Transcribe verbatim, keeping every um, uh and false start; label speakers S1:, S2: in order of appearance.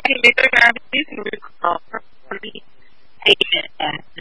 S1: can get their guys' business called property agent.